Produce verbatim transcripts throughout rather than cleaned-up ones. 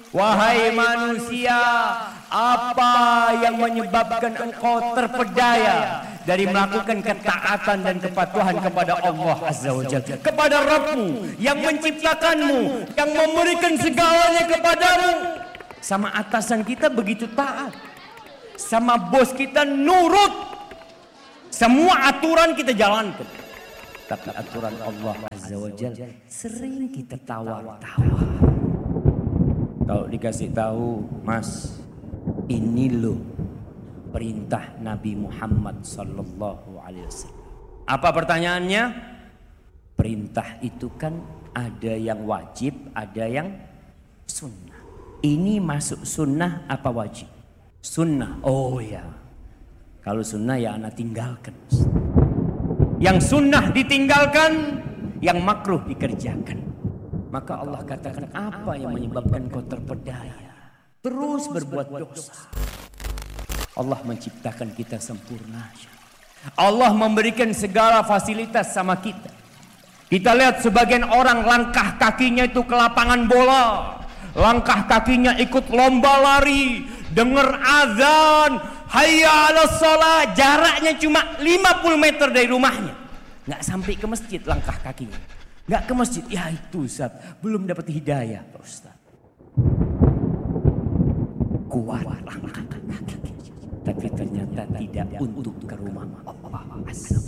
Wahai manusia, apa yang menyebabkan engkau terpedaya dari melakukan ketaatan dan kepatuhan kepada Allah Azza wa Jalla, kepada Rabbmu yang menciptakanmu, yang memberikan segalanya kepadamu. Sama atasan kita begitu taat, sama bos kita nurut, semua aturan kita jalankan. Tapi aturan Allah Azza wa Jalla sering kita tawar-tawar. Kalau dikasih tahu, Mas, ini loh perintah Nabi Muhammad sallallahu alaihi wasallam. Apa pertanyaannya? Perintah itu kan ada yang wajib, ada yang sunnah. Ini masuk sunnah apa wajib? Sunnah. Oh ya. Kalau sunnah ya anak tinggalkan. Yang sunnah ditinggalkan, yang makruh dikerjakan. Maka Allah katakan, apa yang menyebabkan kau terpedaya terus berbuat dosa? Allah menciptakan kita sempurna. Allah memberikan segala fasilitas sama kita. Kita lihat sebagian orang langkah kakinya itu ke lapangan bola, langkah kakinya ikut lomba lari, dengar azan, hayya 'alas shalah, jaraknya cuma lima puluh meter dari rumahnya. Nggak sampai ke masjid langkah kakinya. Nggak ke masjid, ya itu Ustaz, belum dapat hidayah Pak Ustaz. Kuat langkah kaki, tapi ternyata tidak untuk ke rumah Allah Azza.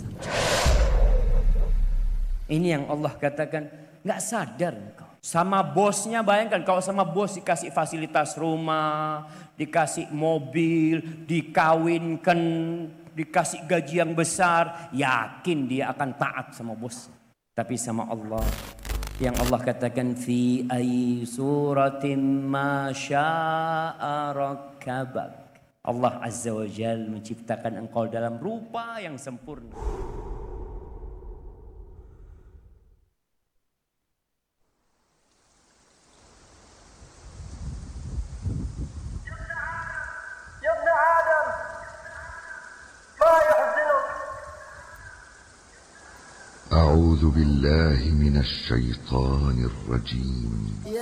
Ini yang Allah katakan, nggak sadar engkau. Sama bosnya, bayangkan kalau sama bos dikasih fasilitas rumah, dikasih mobil, dikawinkan, dikasih gaji yang besar, yakin dia akan taat sama bosnya. Tapi sama Allah, yang Allah katakan fi ay suratin ma syaa rakkabak. Allah Azza wa Jalla menciptakan engkau dalam rupa yang sempurna. أعوذ بالله من الشيطان الرجيم.